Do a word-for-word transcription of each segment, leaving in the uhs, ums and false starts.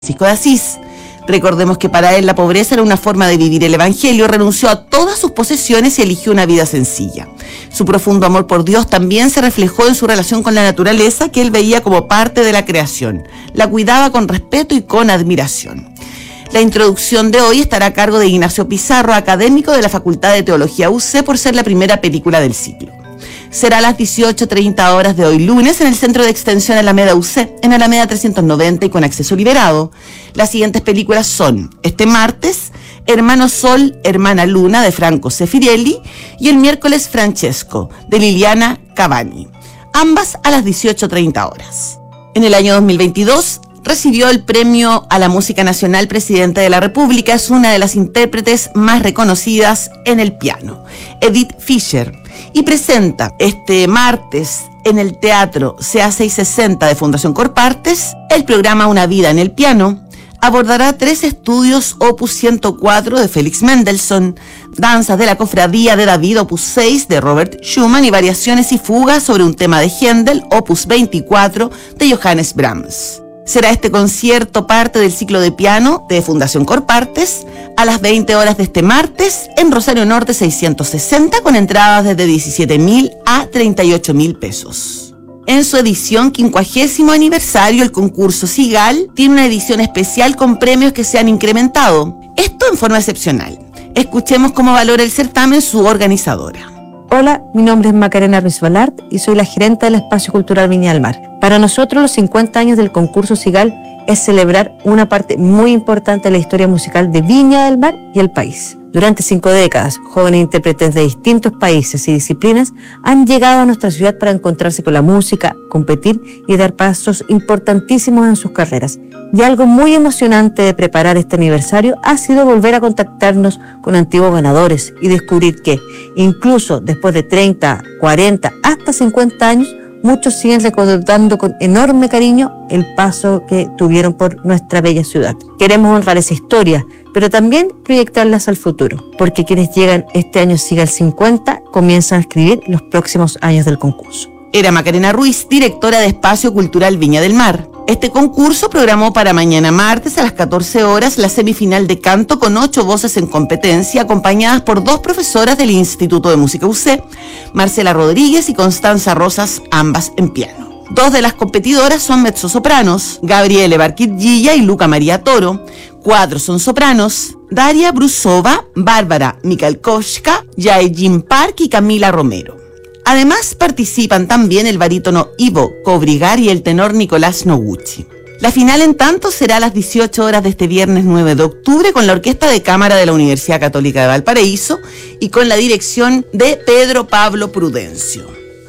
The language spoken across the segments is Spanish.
Francisco de Asís. Recordemos que para él la pobreza era una forma de vivir el Evangelio, renunció a todas sus posesiones y eligió una vida sencilla. Su profundo amor por Dios también se reflejó en su relación con la naturaleza, que él veía como parte de la creación. La cuidaba con respeto y con admiración. La introducción de hoy estará a cargo de Ignacio Pizarro, académico de la Facultad de Teología U C, por ser la primera película del ciclo. Será a las dieciocho treinta horas de hoy lunes en el Centro de Extensión Alameda U C, en Alameda trescientos noventa y con acceso liberado. Las siguientes películas son, este martes, Hermano Sol, Hermana Luna, de Franco Sefirelli, y el miércoles Francesco, de Liliana Cavani. Ambas a las dieciocho treinta horas. En el año dos mil veintidós, recibió el Premio a la Música Nacional Presidente de la República. Es una de las intérpretes más reconocidas en el piano, Edith Fischer, y presenta este martes en el Teatro C A seiscientos sesenta de Fundación Corpartes el programa Una vida en el piano. Abordará tres estudios opus ciento cuatro de Félix Mendelssohn, danzas de la Cofradía de David opus seis de Robert Schumann y variaciones y fugas sobre un tema de Händel opus veinticuatro de Johannes Brahms. Será este concierto parte del ciclo de piano de Fundación Corpartes a las veinte horas de este martes en Rosario Norte seiscientos sesenta, con entradas desde diecisiete mil a treinta y ocho mil pesos. En su edición quincuagésimo aniversario, el concurso Sigal tiene una edición especial con premios que se han incrementado. Esto en forma excepcional. Escuchemos cómo valora el certamen su organizadora. Hola, mi nombre es Macarena Ruiz Balart y soy la gerente del Espacio Cultural Viña del Mar. Para nosotros, los cincuenta años del concurso Sigal es celebrar una parte muy importante de la historia musical de Viña del Mar y el país. Durante cinco décadas, jóvenes intérpretes de distintos países y disciplinas han llegado a nuestra ciudad para encontrarse con la música, competir y dar pasos importantísimos en sus carreras. Y algo muy emocionante de preparar este aniversario ha sido volver a contactarnos con antiguos ganadores y descubrir que, incluso después de treinta, cuarenta, hasta cincuenta años, muchos siguen recordando con enorme cariño el paso que tuvieron por nuestra bella ciudad. Queremos honrar esa historia, pero también proyectarlas al futuro, porque quienes llegan este año Sigal cincuenta comienzan a escribir los próximos años del concurso. Era Macarena Ruiz, directora de Espacio Cultural Viña del Mar. Este concurso programó para mañana martes a las catorce horas la semifinal de canto con ocho voces en competencia, acompañadas por dos profesoras del Instituto de Música U C, Marcela Rodríguez y Constanza Rosas, ambas en piano. Dos de las competidoras son mezzosopranos, Gabriele Barquillilla y Luca María Toro. Cuatro son sopranos, Daria Brusova, Bárbara Mikalkowska, Jae-Jin Park y Camila Romero. Además participan también el barítono Ivo Kobrigar y el tenor Nicolás Noguchi. La final, en tanto, será a las dieciocho horas de este viernes nueve de octubre con la Orquesta de Cámara de la Universidad Católica de Valparaíso y con la dirección de Pedro Pablo Prudencio.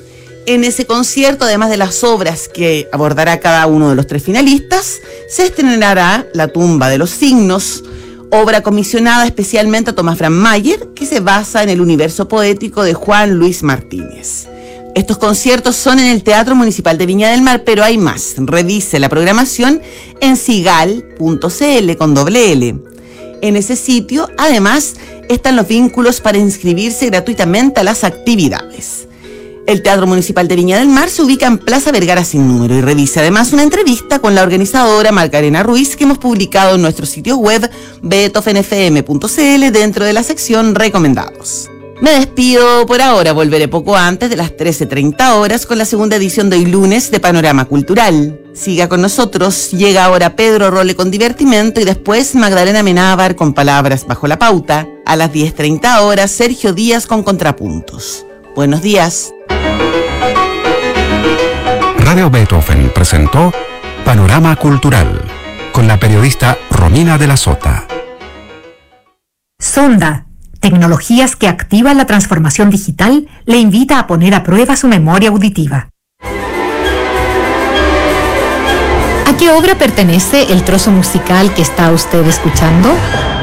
En ese concierto, además de las obras que abordará cada uno de los tres finalistas, se estrenará La tumba de los signos, obra comisionada especialmente a Tomás Fran Mayer, que se basa en el universo poético de Juan Luis Martínez. Estos conciertos son en el Teatro Municipal de Viña del Mar, pero hay más. Revise la programación en sigal punto c l con doble L. En ese sitio, además, están los vínculos para inscribirse gratuitamente a las actividades. El Teatro Municipal de Viña del Mar se ubica en Plaza Vergara sin número y revisa además una entrevista con la organizadora Macarena Ruiz que hemos publicado en nuestro sitio web beethoven f m punto c l dentro de la sección Recomendados. Me despido por ahora, volveré poco antes de las trece treinta horas con la segunda edición de hoy lunes de Panorama Cultural. Siga con nosotros, llega ahora Pedro Role con Divertimento y después Magdalena Menábar con Palabras bajo la pauta. A las diez treinta horas Sergio Díaz con Contrapuntos. Buenos días. Radio Beethoven presentó Panorama Cultural con la periodista Romina de la Sota. Sonda, tecnologías que activan la transformación digital, le invita a poner a prueba su memoria auditiva. ¿A qué obra pertenece el trozo musical que está usted escuchando?